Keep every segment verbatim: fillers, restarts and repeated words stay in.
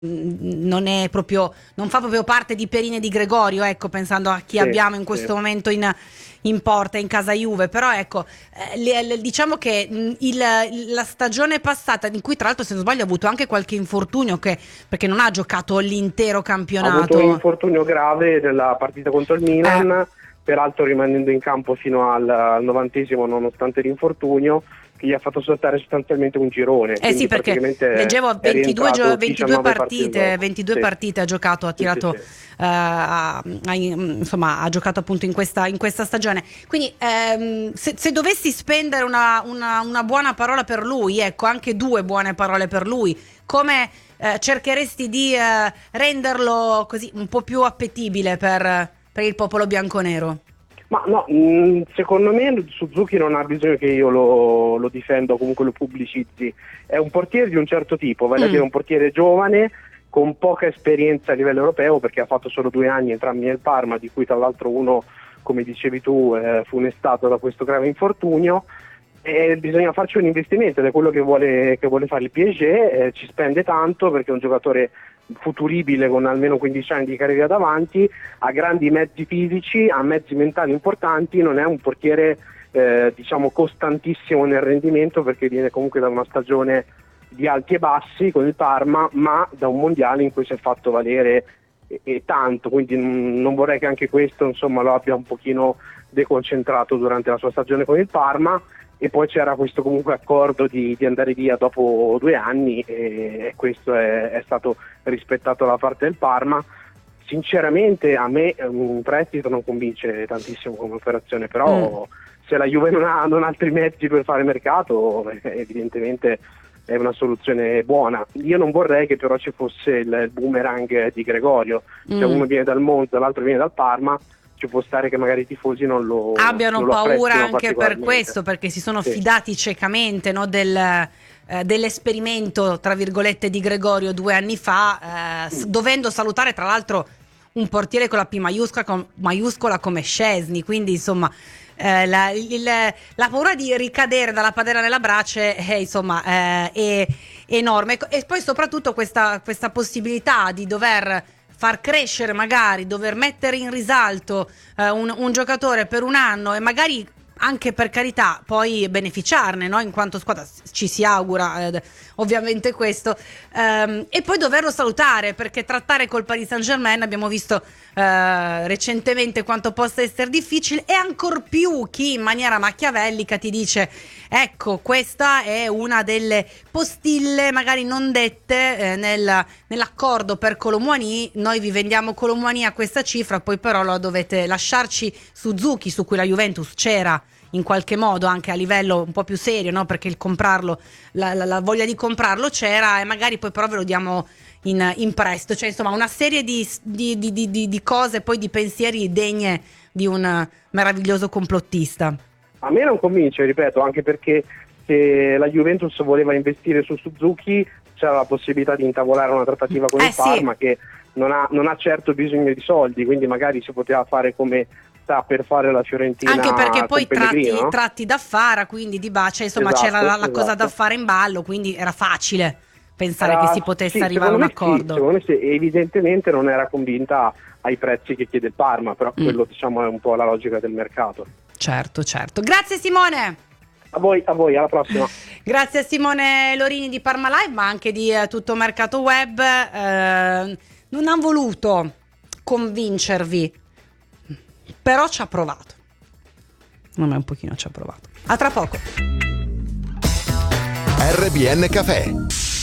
non è proprio, non fa proprio parte di Perin e Di Gregorio, ecco, pensando a chi Sì, abbiamo in questo sì. momento in, in porta, in casa Juve. Però ecco, eh, le- le- diciamo che mh, il, la stagione passata, in cui tra l'altro se non sbaglio ha avuto anche qualche infortunio, che, perché non ha giocato l'intero Ha avuto un campionato. infortunio grave nella partita contro il Eh, Milan, peraltro rimanendo in campo fino al, al novantesimo nonostante l'infortunio, che gli ha fatto saltare sostanzialmente un girone, Eh sì, quindi perché praticamente leggevo è ventidue, gio- rientrato ventidue diciannove partite partite, dopo. ventidue Sì, partite ha giocato, ha sì, sì, tirato, sì. eh, ha- ha- insomma, ha giocato appunto in questa, in questa stagione. Quindi ehm, se, se dovessi spendere una, una- una buona parola per lui, ecco, anche due buone parole per lui, come eh, cercheresti di eh, renderlo così un po' più appetibile per, per il popolo bianconero? Ma no, mh, secondo me Suzuki non ha bisogno che io lo, lo difenda o comunque lo pubblicizzi. È un portiere di un certo tipo, vale a Mm. dire un portiere giovane con poca esperienza a livello europeo, perché ha fatto solo due anni entrambi nel Parma, di cui tra l'altro uno, come dicevi tu, eh, funestato da questo grave infortunio. E bisogna farci un investimento ed è quello che vuole, che vuole fare il P S G, eh, ci spende tanto perché è un giocatore futuribile con almeno quindici anni di carriera davanti, ha grandi mezzi fisici, ha mezzi mentali importanti, non è un portiere eh, diciamo costantissimo nel rendimento perché viene comunque da una stagione di alti e bassi con il Parma, ma da un mondiale in cui si è fatto valere e, e tanto, quindi n- non vorrei che anche questo insomma lo abbia un pochino deconcentrato durante la sua stagione con il Parma. E poi c'era questo comunque accordo di, di andare via dopo due anni e, e questo è, è stato rispettato da parte del Parma. Sinceramente a me un prestito non convince tantissimo come operazione, però Mm. se la Juve non ha, non ha altri mezzi per fare mercato, eh, evidentemente è una soluzione buona. Io non vorrei che però ci fosse il, il boomerang di Gregorio, cioè Mm. uno viene dal Monza, l'altro viene dal Parma, ci può stare che magari i tifosi non lo, Abbiano non lo paura apprezzino anche per particolarmente. questo, perché si sono Sì. fidati ciecamente, no, del, eh, dell'esperimento, tra virgolette, di Gregorio due anni fa, eh, s- dovendo salutare tra l'altro un portiere con la P maiuscola, com- maiuscola come Szczęsny, quindi insomma eh, la, il- la paura di ricadere dalla padella nella brace è, insomma, eh, è enorme. E poi soprattutto questa, questa possibilità di dover far crescere, magari dover mettere in risalto eh, un, un giocatore per un anno e magari anche, per carità, poi beneficiarne, no? In quanto squadra ci si augura eh, ovviamente questo, ehm, e poi doverlo salutare, perché trattare col Paris Saint-Germain abbiamo visto eh, recentemente quanto possa essere difficile, e ancor più chi in maniera machiavellica ti dice: ecco, questa è una delle postille magari non dette eh, nel- nell'accordo per Kolo Muani, noi vi vendiamo Kolo Muani a questa cifra, poi però lo dovete lasciarci Suzuki, su cui la Juventus c'era in qualche modo anche a livello un po' più serio, no? Perché il comprarlo, la, la- la voglia di comprarlo c'era, e magari poi però ve lo diamo in, in prestito. Cioè insomma una serie di, di, di, di, di- di cose, poi di pensieri degne di un meraviglioso complottista. A me non convince, ripeto, anche perché se la Juventus voleva investire su Suzuki c'era la possibilità di intavolare una trattativa con Eh il sì. Parma che non ha, non ha certo bisogno di soldi, quindi magari si poteva fare come sta per fare la Fiorentina Anche perché con poi Pellegrino, tratti, no? tratti d'affare, quindi di bacia, insomma Esatto, c'era la, la cosa esatto. da fare in ballo, quindi era facile pensare che Era- si potesse sì, arrivare a secondo un me sì, accordo. secondo me sì, evidentemente non era convinta ai prezzi che chiede il Parma, però Mm. quello diciamo è un po' la logica del mercato. Certo, certo. Grazie Simone. A voi, a voi, alla prossima. Grazie a Simone Lorini di Parma Live, ma anche di eh, Tutto Mercato Web. Eh, non ha voluto convincervi, però ci ha provato. Secondo me un pochino ci ha provato. A tra poco. R B N Café.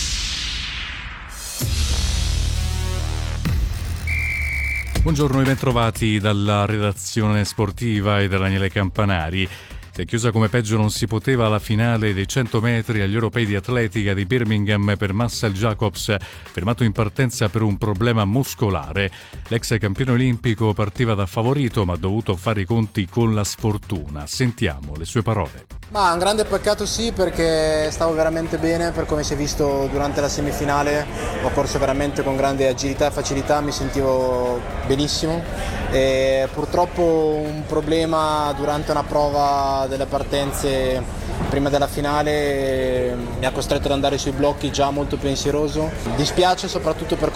Buongiorno e bentrovati dalla redazione sportiva e dall'Aniele Campanari. Si è chiusa come peggio non si poteva la finale dei cento metri agli europei di atletica di Birmingham per Marcel Jacobs, fermato in partenza per un problema muscolare. L'ex campione olimpico partiva da favorito ma ha dovuto fare i conti con la sfortuna. Sentiamo le sue parole. Ma un grande peccato sì, perché stavo veramente bene, per come si è visto durante la semifinale ho corso veramente con grande agilità e facilità, mi sentivo benissimo e purtroppo un problema durante una prova delle partenze prima della finale mi ha costretto ad andare sui blocchi già molto pensieroso. Dispiace soprattutto per